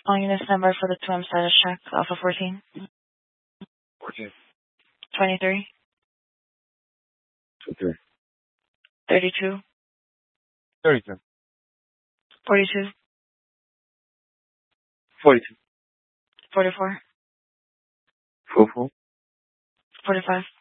Unit number for the 2M status check, Alpha 14. 14. 23. 23. 32. 32. 42. 42. 44. 44. 45.